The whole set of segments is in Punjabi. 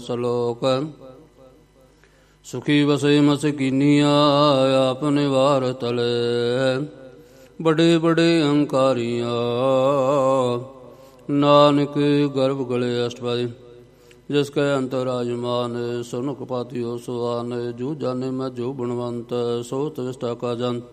ਸਲੋਕ ਸੁਖੀ ਵਸੇ ਮਸ ਕੀਨੀਆ ਆਪ ਨਿਵਾਰ ਤਲੇ ਬੜੇ ਬੜੇ ਅਹੰਕਾਰੀਆਂ ਨਾਨਕ ਗਰਭ ਗਲੇ ਅਸ਼ਟਪਦੀ ਜਿਸ ਕੈ ਅੰਤਰ ਰਾਜਮਾਨ ਸੁਨੁਖ ਪਾਤਿਓ ਸੁਆਨ ਜੂ ਜਾਨੇ ਮੈਂ ਜੋ ਗੁਣਵੰਤ ਸੋ ਤਵਿਸਟਾ ਕਾ ਜੰਤ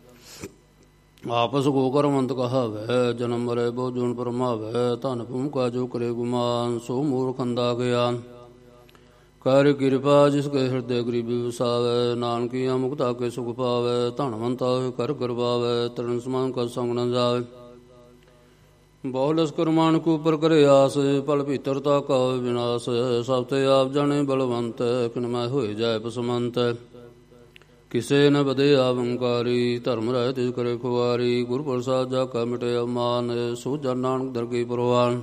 ਆਪਸ ਕੋ ਕਰਮੰਤ ਕਹਾਵੈ ਜਨਮ ਮਰੈ ਬਹੁ ਜੂਨ ਪਰਮਾਵੈ ਧਨ ਭੂਮਿਕਾ ਜੋ ਕਰੇ ਗੁਮਾਨ ਸੋ ਮੂਰਖ ਅੰਧਾ ਗਿਆਨ ਕਰ ਕਿਰਪਾ ਜਿਸ ਕੇ ਹਿਰਦੇ ਗਰੀਬੀ ਵਸਾਵੈ ਨਾਨਕੀਆਂ ਮੁਕਤਾ ਕੇ ਸੁਖ ਪਾਵੈ ਧਨਵੰਤਾ ਹੋਇ ਕਰ ਕਰਵਾਵੈ ਤਰਨ ਸਮਾਨ ਕਾ ਸੰਗ ਨ ਜਾਵੈ ਬਹੁ ਲਸਕਰ ਮਾਨਕ ਉਪਰ ਕਰੇ ਆਸ ਭਲ ਭੀਤਰਤਾ ਕਾ ਵਿਨਾਸ਼ ਸਭ ਤੇ ਆਪ ਜਾਣੇ ਬਲਵੰਤ ਕਿਨ ਮੈਂ ਹੋਏ ਜਾਏ ਪਸਮੰਤ ਕਿਸੇ ਨ ਬਦੇ ਆਵੰਕਾਰੀ ਧਰਮ ਰਹਿ ਤਿਸ ਕਰੇ ਖੁਆਰੀ ਗੁਰ ਪ੍ਰਸਾਦ ਜਾ ਕਾ ਮਿਟੇ ਅਮਾਨ ਸੋ ਜਨ ਨਾਨਕ ਦਰਗਹਿ ਪ੍ਰਵਾਨ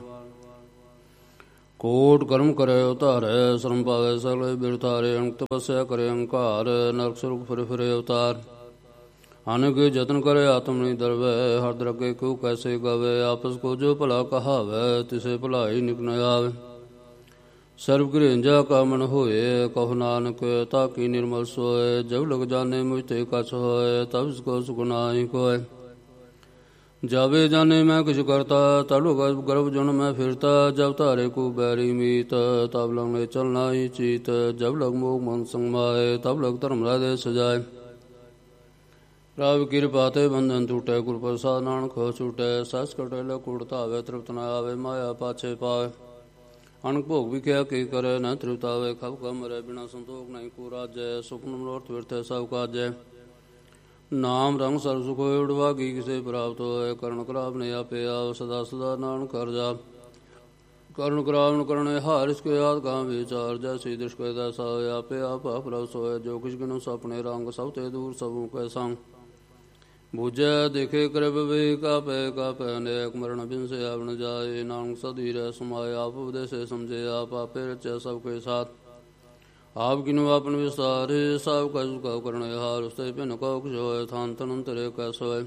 ਕੋਟ ਕਰਮ ਕਰੇ ਉਤਾਰੈ ਸ਼ਰਮ ਪਾਵੈ ਸਗਲੇ ਬਿਰਥਾਰੇ ਅੰਕ ਤਪੱਸਿਆ ਕਰੇ ਅਹੰਕਾਰ ਨਰਕ ਸੁਰਗ ਫਿਰ ਫਿਰੇ ਅਵਤਾਰ ਅਨਕ ਜਤਨ ਕਰੇ ਆਤਮ ਨਹੀਂ ਦਰਵੈ ਹਰ ਦਰਗੇ ਕਿਉ ਕੈਸੇ ਗਵੇ ਆਪਸ ਕੋ ਜੋ ਭਲਾ ਕਹਾਵੈ ਤਿਸੇ ਭਲਾਈ ਨਿਕਨ ਆਵੇ ਸਰਬ ਗ੍ਰਹਿੰਜਾ ਕਾ ਮਨ ਹੋਏ ਕਹੁ ਨਾਨਕ ਤਾਕੀ ਨਿਰਮਲ ਸੋਏ ਜਬ ਲਗ ਜਾਣੇ ਮੁਝ ਤੇ ਕਛ ਹੋਏ ਤਬ ਇਸ ਕੋ ਸੁਖ ਨਾਹੀ ਕੋਇ ਜਾਵੇ ਜਾਣੇ ਮੈਂ ਕੁਛ ਕਰਤਾ ਤਲੁ ਗਰਭ ਜੁਨ ਮੈਂ ਫਿਰਤਾ ਜਬ ਧਾਰੇ ਕੋ ਬੈਰੀ ਮੀਤ ਤਬ ਲਗ ਨੇ ਚਲਨਾ ਹੀ ਚੀਤ ਜਬ ਲਗ ਮੋਹ ਮਨ ਸੰਗ ਮਾਏ ਤਬ ਲਗ ਧਰਮ ਰਾਜੇ ਸਜਾਏ ਪ੍ਰਭ ਕਿਰਪਾ ਤੇ ਬੰਧਨ ਟੂਟੈ ਗੁਰ ਪ੍ਰਸਾਦ ਨਾਨਕ ਹੋ ਛੂਟੈ ਸਸ ਕਟੇ ਲ ਕੂੜ ਧਾਵੇ ਤ੍ਰਿਪਤ ਨ ਆਵੇ ਮਾਇਆ ਪਾਛੇ ਪਾਵੇ ਅਣਖ ਭੋਗ ਵਿਖਿਆ ਕੀ ਕਰੇ ਨ ਤ੍ਰਿਪਤ ਆਵੇ ਖਬ ਕਮ ਮਰੇ ਬਿਨਾ ਸੰਤੋਖ ਨਹੀਂ ਕੋ ਰਾਜੈ ਸੁਖਨ ਮਨੋਰਥ ਵਿਰਥੈ ਸਭ ਕਾਜੈ ਨਾਮ ਰੰਗ ਸਰਬ ਸੁਖ ਹੋਇ ਉਡਵਾਗੀ ਕਿਸੇ ਪ੍ਰਾਪਤ ਹੋਏ ਕਰਨ ਕਰਾਵ ਨੇ ਆਪੇ ਆਵ ਸਦਾ ਸਦਾ ਨਾਨਕ ਕਰ ਜਾਪ ਕਰਨ ਕਰਾਵਨ ਕਰਨੇ ਹਾਰ ਇਸ ਕੇ ਯਾਦ ਕਾਂ ਵਿਚਾਰ ਜੈਸੀ ਦ੍ਰਿਸ਼ ਕੈ ਦੈਸਾ ਹੋਇ ਆਪੇ ਆਪ ਪ੍ਰਭ ਸੋਇ ਜੋ ਕਿਛ ਗਿਨੋ ਸਪਨੇ ਰੰਗ ਸਭ ਤੇ ਦੂਰ ਸਭੂ ਕੈ ਸੰਗ ਬੂਝੈ ਦੇਖੇ ਕਰਬ ਵੇ ਕਾਪੈ ਨੇਕ ਮਰਨ ਬਿਨਸੇ ਆਵਣ ਜਾਏ ਨਾਨਕ ਸਦੀ ਰਹਿ ਸਮਾਏ ਆਪ ਉਪਦੇਸੇ ਸਮਝੇ ਆਪ ਆਪੇ ਰਚੈ ਸਭ ਕੇ ਸਾਥ ਆਪ ਕਿਨੁ ਆਪਨ ਵਿਸਾਰੇ ਸਭ ਕਾ ਸੁਖਾ ਕਰਨੇ ਹਾਰ ਉਸਤੇ ਭਿਨ ਕਉ ਕਿਛ ਹੋਏ ਥਾਨ ਤਨ ਤੇਰੇ ਕੈ ਸੋਏ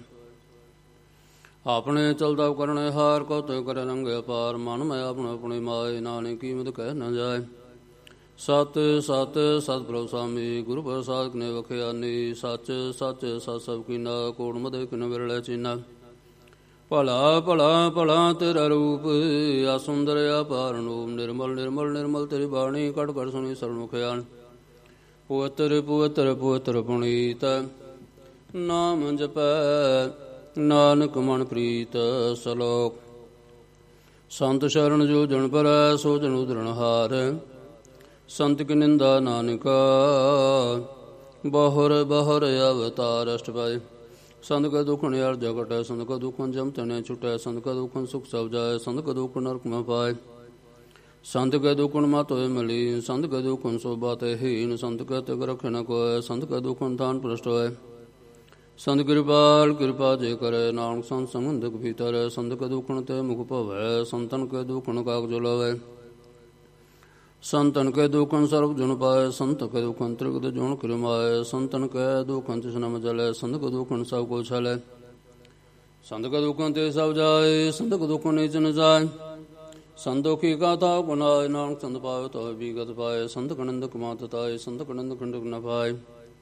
ਆਪਣੇ ਚਲਦਾ ਕਰਨੇ ਹਾਰ ਕਉ ਤੇ ਕਰ ਰੰਗ ਅਪਾਰ ਮਨ ਮੈਂ ਆਪਣ ਆਪਣੀ ਮਾਏ ਨਾਨਕ ਕੀਮਤ ਕਹਿ ਨ ਜਾਏ ਸਤ ਸਤ ਸਤ ਪ੍ਰਭ ਸਾਮੀ ਗੁਰੂ ਪ੍ਰਸਾਦ ਨੇ ਵਖਿਆਨੀ ਸੱਚ ਸੱਚ ਸਤ ਸਭ ਕੀਨਾ ਕੋੜ ਮਦੇ ਕਿਨ ਵਿਰਲੇ ਚੀਨਾ ਭਲਾ ਭਲਾ ਭਲਾ ਤੇਰਾ ਰੂਪ ਆ ਸੁੰਦਰ ਅਪਾਰ ਨੂਪ ਨਿਰਮਲ ਨਿਰਮਲ ਨਿਰਮਲ ਤੇਰੀ ਬਾਣੀ ਕਟ ਕਟ ਸੁਣੀ ਸਰਮੁਖ ਆਣ ਪਵਿੱਤਰ ਪਵਿੱਤਰ ਪਵਿੱਤਰ ਪੁਨੀਤ ਨਾਮ ਜਪੈ ਨਾਨਕ ਮਨ ਪ੍ਰੀਤ ਸਲੋਕ ਸੰਤ ਸ਼ਰਨ ਜੋ ਜਨ ਪਰੈ ਸੋ ਜਨ ਉਦਰਣ ਹਾਰ ਸੰਤ ਕੀ ਨਿੰਦਾ ਨਾਨਕਾ ਬਹੁਰ ਬਹੁਰ ਅਵਤਾਰ ਅਸ਼ਟਪਾਈ ਸੰਤ ਕਾ ਦੁਖਨ ਯਾਰ ਜਗਟੈ ਸੰਤ ਕਾ ਦੁਖਨ ਜਮ ਤਨੇ ਛੁਟੈ ਸੰਤ ਕਾ ਦੁਖਨ ਸੁਖ ਸਭ ਜਾਏ ਸੰਤ ਕਾ ਦੁਖ ਨਰਕ ਮੈਂ ਪਾਏ ਸੰਤ ਕਾ ਦੁਖਨ ਮਤ ਹੋਏ ਮਿਲੀ ਸੰਤ ਕਾ ਦੁਖਨ ਸੋਭਾ ਤੇ ਹੀਨ ਸੰਤ ਕਾ ਤਿਗ ਰਖੇ ਨ ਕੋਇ ਸੰਤ ਕਾ ਦੁਖਨ ਤਾਨ ਪ੍ਰਸ਼ਟ ਹੋਏ ਸੰਤ ਕਿਰਪਾਲ ਕਿਰਪਾ ਜੇ ਕਰੇ ਨਾਨਕ ਸੰਤ ਸੰਬੰਧਕ ਭੀਤਰ ਸੰਤ ਕਾ ਦੁਖਨ ਤੇ ਮੁਖ ਭਵੈ ਸੰਤਨ ਕਾ ਦੁਖਨ ਕਾਗ ਜੋ ਲਵੈ ਸੰਤਨ ਕੈ ਦੁਖਨ ਸਰਬ ਜੁਨ ਪਾਏ ਸੰਤ ਕੈ ਦੁਖਨ ਤ੍ਰਿਗਤ ਜੁਨ ਕਿਰਮਾਏ ਸੰਤਨ ਕੈ ਦੁਖਨ ਤਿਸ ਨਮ ਜਲੈ ਸੰਤ ਕੈ ਦੁਖਨ ਸਭ ਕੋ ਛਲੈ ਸੰਤ ਕੈ ਦੁਖਨ ਤੇ ਸਭ ਜਾਏ ਸੰਤ ਕੈ ਦੁਖਨ ਨੀਚ ਨ ਜਾਏ ਸੰਤੋਖੀ ਗਾਥਾ ਗੁਨਾਏ ਨਾਨਕ ਸੰਤ ਪਾਵੇ ਤੋ ਵਿਗਤ ਪਾਏ ਸੰਤ ਕਨੰਦ ਕਮਾਤ ਤਾਏ ਸੰਤ ਕਨੰਦ ਖੰਡਕ ਨ ਪਾਏ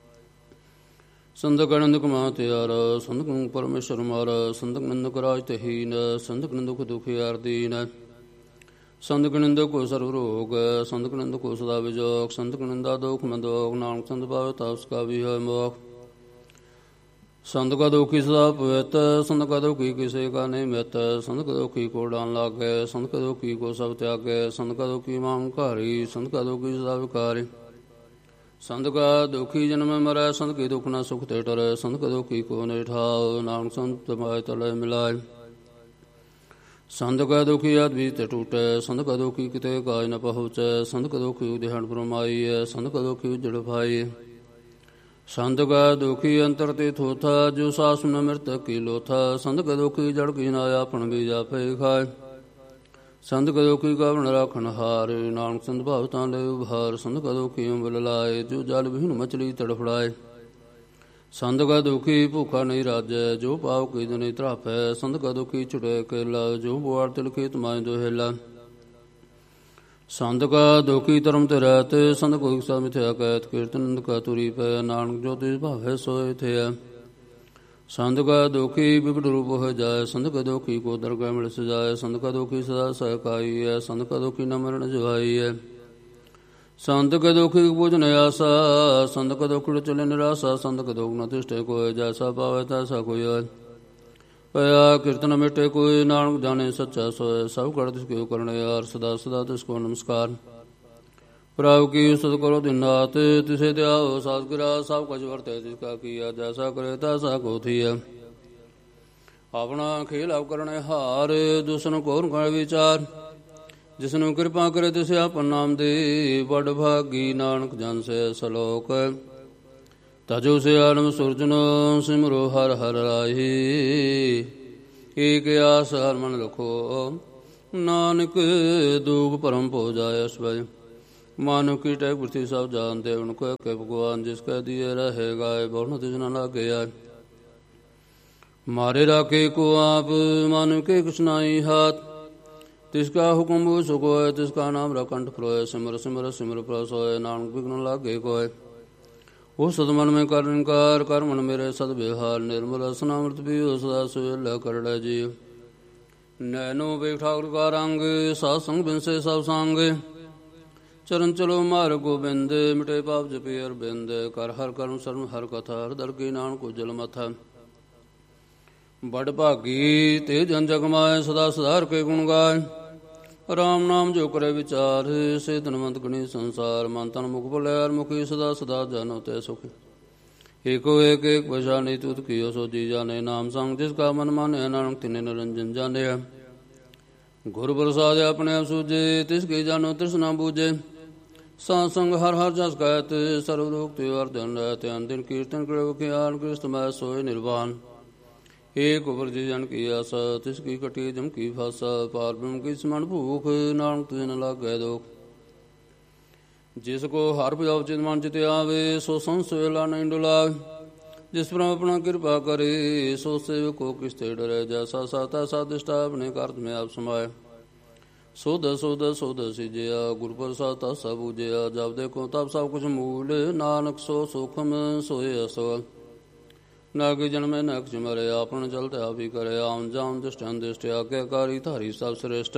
ਸੰਤ ਕਨੰਦ ਕਮਾਤ ਯਾਰ ਸੰਤ ਕਨੰਦ ਪਰਮੇਸ਼ਰ ਮਾਰ ਸੰਤ ਕਨੰਦ ਕਰਾਜ ਤੇ ਹੀਨ ਸੰਤ ਕਨੰਦ ਦੁਖ ਦੁਖੀ ਆਰ ਦੀਨ ਸੰਤ ਕਨਿੰਦ ਕੋ ਸਰਬ ਰੋਗ ਸੰਤ ਕਨਿੰਦ ਕੋ ਸਦਾ ਵਿਜੋਗ ਸੰਤ ਕਨਿੰਦਾ ਦੁਖ ਮੰਦੋਗ ਨਾਨਕ ਸੰਤ ਪਾਵੇ ਤਾਪਸ ਕਾ ਵੀ ਹੋਇ ਮੋਖ ਸੰਤ ਕਾ ਦੁਖੀ ਸਦਾ ਪਵਿੱਤ ਸੰਤ ਕਾ ਦੁਖੀ ਕਿਸੇ ਕਾ ਨਹੀਂ ਮਿਤ ਸੰਤ ਕਾ ਦੁਖੀ ਕੋ ਡਾਨ ਲਾਗੇ ਸੰਤ ਕਾ ਦੁਖੀ ਕੋ ਸਭ ਤਿਆਗੇ ਸੰਤ ਕਾ ਦੁਖੀ ਮਾਨ ਘਾਰੀ ਸੰਤ ਕਾ ਦੁਖੀ ਸਦਾ ਵਿਕਾਰੀ ਸੰਤ ਕਾ ਦੁਖੀ ਜਨਮ ਮਰੈ ਸੰਤ ਕੀ ਦੁਖ ਨਾ ਸੁਖ ਤੇ ਟਰੈ ਸੰਤ ਕਾ ਦੁਖੀ ਕੋ ਨਹੀਂ ਠਾਉ ਨਾਨਕ ਸੰਤ ਮਾਇ ਤਲੇ ਮਿਲਾਏ ਸੰਤ ਕਾ ਦੁਖੀ ਆਦਿ ਤੇ ਟੂਟੈ ਸੰਤ ਕਾ ਦੁਖੀ ਕਿਤੇ ਕਾਜ ਨ ਪਹੁੰਚੈ ਸੰਤ ਕਾ ਦੁਖੀ ਉਦਿਹਣ ਫਰਮਾਈਐ ਸੰਤ ਕਾ ਦੁਖੀ ਉਜੜ ਭਾਈ ਸੰਤ ਕਾ ਦੁਖੀ ਅੰਤਰ ਤੇ ਥੋਥਾ ਜੋ ਸਾਸ ਨ ਮਿਰਤ ਕੀ ਲੋਥਾ ਸੰਤ ਕਾ ਦੁਖੀ ਜੜ ਕੀ ਨਾ ਆਪਣ ਵੀ ਜਾਪੇ ਖਾਏ ਸੰਤ ਕਾ ਦੁਖੀ ਕਵਣ ਰਾਖਣ ਹਾਰ ਨਾਨਕ ਸੰਤ ਭਗਤਾਂ ਲੈ ਉਭਾਰ ਸੰਤ ਕਾ ਦੁਖੀ ਅੰਬਲ ਲਾਏ ਜੋ ਜਲ ਵਿਹੀਨ ਮਛਲੀ ਤੜਫੜਾਏ ਸੰਤ ਕਾ ਦੁਖੀ ਭੂਖਾ ਨਹੀਂ ਰਾਜੈ ਜੋ ਪਾਵ ਕੀ ਨਹੀਂ ਤਰਾਪੈ ਸੰਤ ਕਾ ਦੁਖੀ ਛੁਟੇ ਕੇਲਾ ਜੋ ਬੁਆਰ ਤਿਲ ਖੇਤ ਮਾਇ ਦੁਹੇਲਾ ਸੰਤ ਕਾ ਦੁਖੀ ਧਰਮ ਤੇ ਰਹਿਤ, ਸੰਤ ਕੋਈ ਸਾ ਮਿਥਿਆ ਕਹਿਤ, ਕੀਰਤਨ ਕਾ ਤੁਰੀ ਪੈ, ਨਾਨਕ ਜੋ ਤਿਸ ਭਾਵੈ ਸੋਇ ਥਿਆ। ਸੰਤ ਕਾ ਦੁਖੀ ਵਿਕਟ ਰੂਪ ਹੋ ਜਾਏ, ਸੰਤ ਕਾ ਦੁਖੀ ਕੋ ਦਰਗਾਹ ਮਿਲ ਸਜਾਏ, ਸੰਤ ਕਾ ਦੁਖੀ ਸਦਾ ਸਹਿਕਾਈ ਹੈ, ਸੰਤ ਕਾ ਦੁਖੀ ਨ ਮਰਨ ਜਵਾਈ ਹੈ। ਸੰਤ ਕਾ ਦੁਖੀ ਪੂਜਨ ਆਸਾ, ਸੰਤ ਕਾ ਦੁਖੀ ਚਲੇ ਨਿਰਾਸਾ, ਸੰਤ ਕਾ ਦੁਖ ਨ ਤਿਸ਼ਟੇ ਕੋਇ, ਜੈਸਾ ਪਾਵੈ ਤੈਸਾ ਕੋਈ ਹੋਇ। ਭਇਆ ਕੀਰਤਨ ਮਿਟੇ ਕੋਈ, ਨਾਨਕ ਜਾਣੇ ਸੱਚਾ ਸੋਇ, ਸਭ ਕਰ ਤਿਸ ਕਿਉ ਕਰਨ ਯਾਰ, ਸਦਾ ਸਦਾ ਤਿਸ ਕੋ ਨਮਸਕਾਰ। ਪ੍ਰਭ ਕੀ ਉਸਤਤ ਕਰੋ ਦਿਨ ਰਾਤ, ਤਿਸੇ ਦਿਆਓ ਸਾਧ ਗਿਰਾ, ਸਭ ਕੁਛ ਵਰਤੈ ਤਿਸ ਕਾ ਕੀਆ, ਜੈਸਾ ਕਰੇ ਤੈਸਾ ਕੋ ਥੀਆ। ਆਪਣਾ ਖੇਲ ਆਪ ਕਰਨੇ ਹਾਰ, ਦੁਸਨ ਕੋਰ ਕਰ ਵਿਚਾਰ, ਜਿਸਨੂੰ ਕਿਰਪਾ ਕਰੇ ਤਿਸ ਆਪਨ ਨਾਮ ਦੇ, ਬੜ ਭਾਗੀ ਨਾਨਕ ਜਨ ਸੇ ਸਲੋਕ। ਤਜੋ ਸੇ ਆਲਮ ਸੁਰਜਨ, ਸਿਮਰੋ ਹਰ ਹਰ ਰਾਹੀ, ਏਕ ਆਸ ਹਰ ਮਨ ਰਖੋ, ਨਾਨਕ ਦੁਖ ਭਰਮ ਭੋ ਜਾਏ ਅਸਵੈ। ਮਾਨੁ ਕੀ ਟੈ ਪ੍ਰਿਥੀ ਸਭ ਜਾਣਦੇ, ਉਨਕੋ ਕਹਿ ਭਗਵਾਨ, ਜਿਸ ਕਹਿ ਦੀਏ ਰਹੇ ਗਾਏ, ਬਹੁ ਤਿਸ ਨ ਲਾਗੇ ਆਏ। ਮਾਰੇ ਰਾਖੇ ਕੋ ਆਪ, ਮਾਨੁ ਕੇ ਕੁਛ ਨਾਹੀ ਹਾਥ, ਤਿਸ ਕਾ ਹੁਕਮ ਸੁਖ ਹੋਏ, ਤਿਸ ਕਾ ਨਾਮ ਰਕੰਠ ਫਲੋਏ। ਸਿਮਰ ਸਿਮਰ ਸਿਮਰ ਪ੍ਰਸ ਹੋਏ, ਨਾਨਕ ਬਿਘਨ ਲਾਗੇ ਕੋਏ। ਉਹ ਸਦ ਮਨ ਮੈਂ ਕਰ ਨਿਕਾਰ, ਕਰ ਮਨ ਮੇਰੇ ਸਦ ਵਿਹਾਰ, ਨਿਰਮਲ ਅਸਨਾਮ੍ਰਿਤ ਪੀਓ, ਸਦਾ ਸੁਵੇਲਾ ਕਰੜਾ ਜੀ। ਨੈਨੋ ਵੇਖ ਠਾਕੁਰ ਕਾ ਰੰਗ, ਸਾਧ ਸੰਗ ਬਿਨਸੇ ਸਭ ਸੰਗ, ਚਰਨ ਚਲੋ ਮਾਰ ਗੋਬਿੰਦ, ਮਿਟੇ ਪਾਪ ਜਪੇ ਅਰਬਿੰਦ। ਕਰ ਹਰ ਕਰਮ ਸਰਮ ਹਰ ਕਥਾ, ਹਰ ਦਰ ਕੀ ਨਾਨਕ ਉਜਲ ਮਥਾ। ਬੜ ਭਾਗੀ ਤੇ ਜਨ ਜਗ ਮਾਏ, ਸਦਾ ਸਦਾ ਹਰਿ ਕੇ ਗੁਣ ਗਾਏ। ਰਾਮ ਨਾਮ ਜੋ ਕਰੇ ਵਿਚਾਰ, ਸੇ ਧਨਵੰਤ ਗਣੀ ਸੰਸਾਰ। ਮਨ ਤਨ ਮੁਖ ਭੁਲਾਇਆ ਮੁਖੀ, ਸਦਾ ਸਦਾ ਜਨੋ ਤੇ ਸੁਖ। ਏਕੋ ਏਕ ਏਕ ਪਛਾਣੀ, ਤੁਧ ਕੀਓ ਸੋ ਜੀ ਜਾਣੇ। ਨਾਮ ਸੰਗ ਜਿਸ ਕਾ ਮਨ ਮਾਨਿਆ, ਨਾਨਕ ਤਿਨੇ ਨਿਰੰਜਨ ਜਾਣਿਆ। ਗੁਰ ਪ੍ਰਸਾਦਿ ਆਪਣੇ ਆਪ ਸੂਝੇ, ਤਿਸ ਕੀ ਜਾਨੋ ਤ੍ਰਿਸ਼ਨਾ ਬੂਝੇ। ਸਾਧ ਸੰਗ ਹਰ ਹਰ ਜਸ ਗਾਇਤ, ਸਰਬ ਲੋਕ ਤੇ ਵਰਦਨ ਰਹਿਤ। ਅੰਦਿਨ ਕੀਰਤਨ ਕਰੋ ਗਿਆਨ, ਕ੍ਰਿਸਤ ਮੈਂ ਸੋਇ ਨਿਰਵਾਨ। ਏਕ ਉਪਰ ਜੀ ਜਨ ਕੀ ਆਸ, ਤਿਸ ਕੀ ਕਟੀ ਜਮ ਕੀ ਫਾਸ। ਪਾਰ ਬ੍ਰਹਮ ਕੀ ਸਮਨ ਭੂਖ, ਨਾਨਕ ਤਿਸ ਨ ਲਾਗੈ ਦੋਖ। ਜਿਸ ਕੋ ਹਰ ਭਜਉ ਚਿਤ ਮਨ ਚਿਤ ਆਵੇ, ਸੋ ਸੰਸ ਵੇਲਾ ਨਹੀਂ ਡੁਲਾਵੇ। ਜਿਸ ਪਰ ਆਪਣਾ ਕਿਰਪਾ ਕਰੇ, ਸੋ ਸੇਵ ਕੋ ਕਿਸ ਤੇ ਡਰੈ। ਜੈਸਾ ਸਾਤਾ ਸਾਦਿਸ਼ਟਾ, ਆਪਣੇ ਕਰਤ ਮੈਂ ਆਪ ਸਮਾਏ। ਸੋਧ ਸੋਧ ਸੋਧ ਸਿਜਿਆ, ਗੁਰ ਪ੍ਰਸਾਦ ਤਾ ਸਭ ਬੂਝਿਆ। ਜਬ ਦੇਖੋ ਤਬ ਸਭ ਕੁਛ ਮੂਲ, ਨਾਨਕ ਸੋ ਸੁਖਮ ਸੋਏ ਅਸਵਲ। ਨਾ ਕਿ ਜਨਮੈ ਨਾ ਕਿਛ ਮਰੇ, ਆਪਨ ਚਲਤ ਆਪ ਹੀ ਕਰੇ। ਆਮ ਜਾਮ ਦ੍ਰਿਸ਼ਟਨ ਦ੍ਰਿਸ਼ਟ, ਆਗਿਆਕਾਰੀ ਧਾਰੀ ਸਭ ਸ੍ਰੇਸ਼ਟ।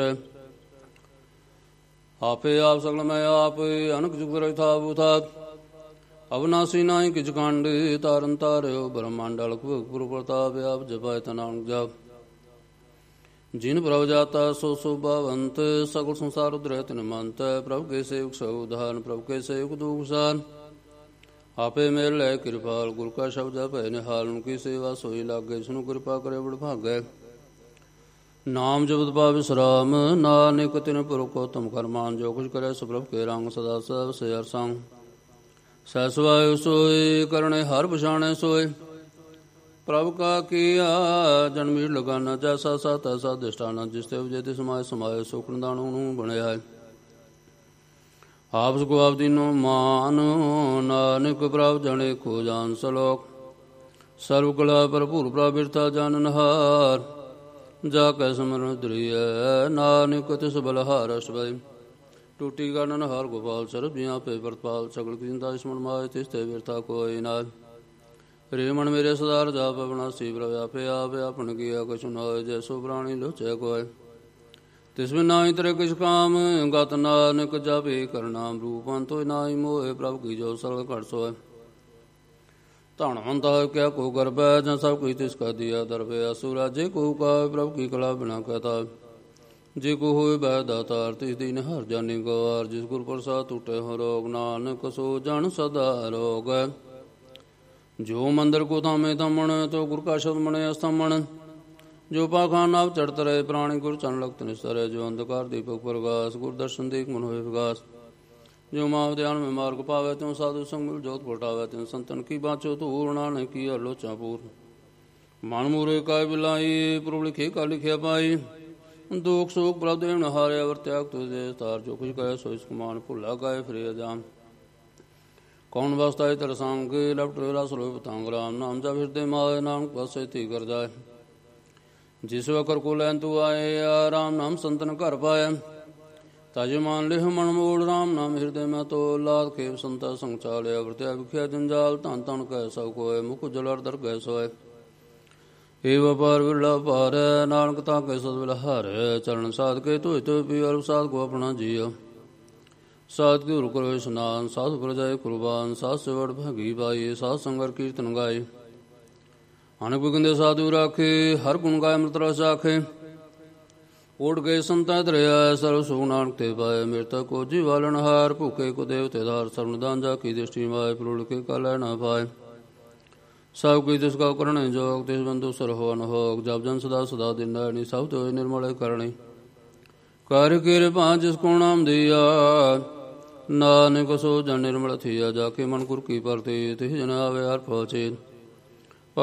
ਆਪੇ ਆਪ ਸਗਲ ਮੈਂ ਆਪ, ਅਨਕ ਜੁਗ ਰਥਾ ਬੁਥਾ। ਅਵਨਾਸੀ ਨਾਹੀ ਕਿਛ ਖੰਡ, ਤਾਰਨ ਤਾਰਿਓ ਬ੍ਰਹਮੰਡ। ਅਲਖ ਪੁਰ ਪ੍ਰਤਾਪ, ਆਪ ਜਪਾਇ ਤਾ ਨਾਨਕ ਜਪ। ਜਿਨ ਪ੍ਰਭ ਜਾਤਾ ਸੋ ਸੋਭਾਵੰਤ, ਸਗਲ ਸੰਸਾਰ ਉਧਰੈ ਤਿਨ ਮੰਤ। ਪ੍ਰਭ ਕੇ ਸੇਵਕ ਸਭ ਉਧਾਰਨ, ਪ੍ਰਭ ਕੇ ਸੇਵਕ ਦੁਖ ਸਾਰ। ਆਪੇ ਮੇਲ ਲੈ ਕਿਰਪਾਲ, ਗੁਰ ਕਾ ਸ਼ਬਦ ਭੈ ਨਿਹਾਲ। ਨੂੰ ਕੀ ਸੇਵਾ ਸੋਈ ਲਾਗੇ, ਜਿਸਨੂੰ ਕਿਰਪਾ ਕਰੇ ਬੜ ਭਾਗੈ। ਨਾਮ ਜਪਤ ਪਾਵ ਵਿਸਰਾਮ, ਨਾਨਕ ਤਿਨ ਪੁਰਖ ਉਤਮ ਕਰਮਾਨ। ਜੋ ਕੁਛ ਕਰੇ ਸੋ ਪ੍ਰਭ ਕੇ ਰੰਗ, ਸਦਾ ਸਦਾ ਸੇ ਹਰਿ ਸੰਗ। ਸਹਿ ਸੁਭਾਇ ਸੋਇ, ਕਰਨੇ ਹਰਿ ਪਛਾਣੈ ਸੋਇ। ਪ੍ਰਭ ਕਾ ਕੀਆ ਜਨਮੀਰ ਲਗਾਨਾ, ਜੈਸਾ ਸਾ ਤੈਸਾ ਦਿਸ਼ਟਾਨਾ। ਜਿਸ ਤੇ ਉਪਜੇ ਤਿਸ ਸਮਾਏ ਸਮਾਏ, ਸੋ ਦਾਨੋ ਨੂੰ ਬਣਿਆ ਹੈ। ਆਪ ਸੁ ਆਪ ਦੀਨੋ ਮਾਨ, ਨਾਨਕ ਪ੍ਰਭ ਜਣੇ ਕੋ ਜਾਨ ਸਲੋਕ। ਸਰਬ ਕਲਾ ਭਰਪੂਰ ਪ੍ਰਭ ਬਿਰਥਾ ਜਾਨਨਹਾਰ। ਜਾ ਕੈ ਸਿਮਰਨ ਦ੍ਰਿਐ, ਨਾਨਕ ਤਿਸ ਬਲਹਾਰ ਅਸਵੈ। ਟੂਟੀ ਗਾਨਨ ਹਾਰ ਗੋਪਾਲ, ਸਰਬ ਜੀਆਂ ਪੇ ਵਰਤਪਾਲ। ਸਗਲ ਕੀ ਚਿੰਤਾ ਸਿਮਰਨ ਮਾਏ, ਤਿਸ ਤੇ ਬਿਰਥਾ ਕੋਈ ਨਾਇ। ਰੇ ਮਨ ਮੇਰੇ ਸਦਾਰ ਜਾਪ ਅਵਨਾਸੀ, ਪ੍ਰਭ ਆਪੇ ਆਪ ਆਪਨ ਕੀਆ ਕਛੁ ਨ ਹੋਇ। ਜੈਸੋ ਪ੍ਰਾਣੀ ਲੋਚੈ ਕੋਇ, ਤਿਸ ਬਿਨ ਨਾਹੀ ਤਰੇ ਕਿਛ ਕਾਮ। ਗਤ ਨਾਨਕ ਜਪੇ ਕਰਨਾਮ, ਰੂਪ ਅੰਤੁ ਨਾਹੀ ਮੋਹਿ। ਪ੍ਰਭ ਕੀ ਜੋ ਸਗਲ ਘਟ ਸੋਇ। ਧਨਵੰਤ ਕਿਆ ਕੋ ਗਰਬੈ, ਜਾਂ ਸਭ ਕੁਛ ਤਿਸ ਕਾ ਦੀਆ ਦਰਬੈ। ਅਸੁਰ ਰਾਜੇ ਕੋ ਕਾਇ, ਪ੍ਰਭ ਕੀ ਕਲਾ ਬਿਨਾ ਕਹਤਾ। ਜੇ ਕੋ ਹੋਇ ਬੈ ਦਾਤਾਰ, ਤਿਸ ਦੀਨ ਹਰਿ ਜਾਨੀ ਗਵਾਰ। ਜਿਸ ਗੁਰ ਪ੍ਰਸਾਦ ਟੂਟੇ ਹੋ ਰੋਗ, ਨਾਨਕ ਸੋ ਜਨ ਸਦਾ ਰੋਗ। ਜੋ ਮੰਦਰ ਕੋ ਥਾਮੇ ਥੰਮਣ, ਤੋ ਗੁਰ ਕਾ ਸ਼ਬਦ ਮਣੇ ਅਸਥੰਮਣ। ਜੋ ਪਾਖਾਨ ਨਾਵ ਚੜਤ ਰਹੇ, ਪ੍ਰਾਣੀ ਗੁਰ ਚਰਨ ਲਖਤ ਨਿਸਤਰੈ। ਜੋ ਅੰਧਕਾਰ ਦੀਪਕ ਪ੍ਰਗਾਸ, ਗੁਰ ਦਰਸ਼ਨ ਦੇਖ ਮਨ ਹੋਏ ਵਿਗਾਸ। ਜੋ ਮਾਵ ਧਿਆਨ ਮੈਂ ਮਾਰਗ ਪਾਵੈ, ਤਿਉ ਸਾਧੂ ਸੰਗ ਮਿਲ ਜੋਤ ਪਟਾਵੈ। ਤਿਉ ਸੰਤਨ ਕੀ ਬਾਚੋ ਧੂਰ, ਨਾਨਕ ਕੀ ਲੋਚਾ ਪੂਰ। ਮਨ ਮੂਰੇ ਕਾਇ ਬਿਲਾਈ, ਪ੍ਰਭ ਲਿਖੇ ਕਾ ਲਿਖਿਆ ਪਾਈ। ਦੁਖ ਸੋਖ ਪ੍ਰਭ ਦੇਵ ਨ ਹਾਰਿਆ, ਵਰ ਤਿਆਗ ਤੁਝੇ ਤਾਰ। ਜੋ ਕੁਛ ਕਹੈ ਸੋਇ ਸਮਾਨ, ਭੁੱਲਾ ਗਾਏ ਫਿਰੇ ਅਜਾਮ। ਕੌਣ ਵਸਤਾਏ ਤਰ ਸੰਗ, ਲਪਟ ਰਸ ਲੋਇ ਪਤੰਗ। ਰਾਮ ਨਾਮ ਜਪ ਹਿਰਦੇ ਮਾਏ, ਨਾਨਕ ਪਾਸੇ ਤੀ ਕਰ ਜਾਏ। ਜਿਸ ਵਕਰ ਕੋ ਲੈਨ ਤੂ ਆਏ, ਰਾਮ ਨਾਮ ਸੰਤਨ ਘਰ ਪਾਇਆ। ਤਜ ਮਾਨ ਲਿਹ ਮਨ ਮੂੜ ਰਾਮ ਨਾਮ ਹਿਰਦੇ ਮੈਂ ਤੋ ਲਾਦ ਖੇਪ ਸੰਤਾ ਸੰਗ ਚਾਲਿਆ ਵਰਤਿਆ ਵਿਖਿਆ ਜੰਜਾਲ ਧਨ ਧਨ ਕਹਿ ਸਭ ਕੋਇ ਮੁਖ ਜਲਰ ਦਰ ਗੈ ਸੋਇ ਏ ਵਪਾਰ ਵਿਰਲਾ ਭਾਰ ਨਾਨਕ ਤਾਂ ਕੈ ਸਦ ਵਿਲਹਾਰ ਚਰਨ ਸਾਧ ਕੇ ਧੋਇ ਧੋਇ ਪੀਵਰ ਸਾਧ ਕੋ ਆਪਣਾ ਜੀਉ ਸਾਧ ਗੁਰੂ ਕਰੋ ਇਸ਼ਨਾਨ ਸਾਧ ਪ੍ਰਜਾਏ ਕੁਰਬਾਨ ਸਾਧ ਸੇਵੜ ਭਗੀ ਬਾਈ ਸਾਧ ਸੰਗਰ ਕੀਰਤਨ ਗਾਏ ਅਨਕ ਬਿਗੰਦੇ ਸਾਧੂ ਰਾਖੇ ਹਰ ਗੁਣ ਗਾਏ ਅੰਮ੍ਰਿਤ ਰਸ ਆਖੇ ਓੜ ਗਏ ਸੰਤਾਂ ਦਰਿਆ ਸਰਬ ਸੁਖ ਨਾਨਕ ਤੇ ਪਾਏ ਮਿਰਤਾ ਕੋ ਜੀਵਾਲਣ ਹਾਰ ਭੁਖੇ ਕੋ ਦੇਵਤੇ ਧਾਰ ਸਰਨਦਾਨ ਜਾ ਕੀ ਦ੍ਰਿਸ਼ਟੀ ਮਾਏ ਪਰੁਲ ਕੇ ਕਾਲੈ ਨਾ ਪਾਏ ਸਭ ਕੋਈ ਤਿਸ ਕਾ ਕਰਣੇ ਜੋਗ ਤਿਸ ਬੰਦੂ ਸਰ ਹੋ ਅਨਹੋਗ ਜਪ ਜਨ ਸਦਾ ਸਦਾ ਦਿਨ ਰਹਿਣੀ ਸਭ ਤੋਏ ਨਿਰਮਲ ਕਰਣੀ ਕਰ ਕਿਰਪਾ ਜਿਸ ਕੋ ਨਾਮ ਦੀਆ ਨਾਨਕ ਸੋ ਜਨ ਨਿਰਮਲ ਥੀਆ ਜਾ ਕੇ ਮਨ ਗੁਰ ਕੀ ਪਰਤੇ ਤਿਹ ਜਨ ਆਵੇ ਹਰ ਪਹੁੰਚੇ